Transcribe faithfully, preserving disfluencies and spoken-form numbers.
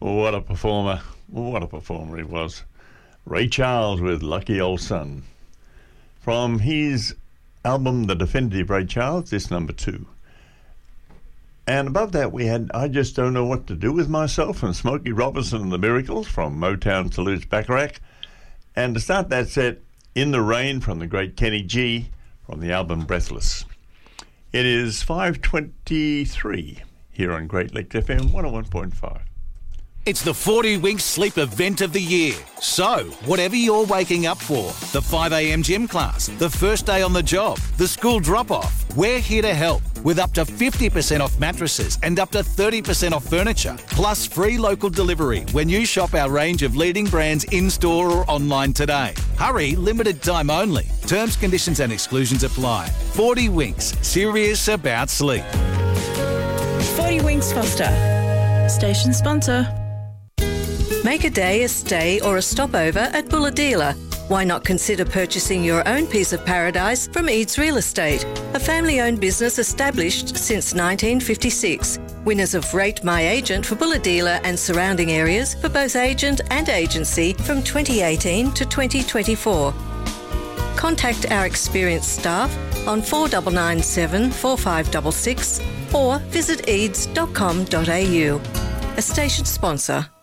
What a performer. What a performer he was. Ray Charles with Lucky Old Son. From his album, The Definitive Ray Charles, this number two. And above that we had I Just Don't Know What to Do With Myself and Smokey Robinson and the Miracles from Motown Salutes Bacharach. And to start that set, In the Rain from the great Kenny G from the album Breathless. It is five twenty-three here on Great Lakes F M one oh one point five. It's the forty Winks Sleep event of the year. So, whatever you're waking up for, the five a.m. gym class, the first day on the job, the school drop-off, we're here to help with up to fifty percent off mattresses and up to thirty percent off furniture, plus free local delivery when you shop our range of leading brands in-store or online today. Hurry, limited time only. Terms, conditions and exclusions apply. forty Winks, serious about sleep. forty Winks Foster, station sponsor. Make a day, a stay or a stopover at Bulahdelah. Why not consider purchasing your own piece of paradise from Eads Real Estate, a family-owned business established since nineteen fifty-six. Winners of Rate My Agent for Bulahdelah and surrounding areas for both agent and agency from twenty eighteen to twenty twenty-four. Contact our experienced staff on four nine nine seven, four five six six or visit eads dot com dot a u. A station sponsor.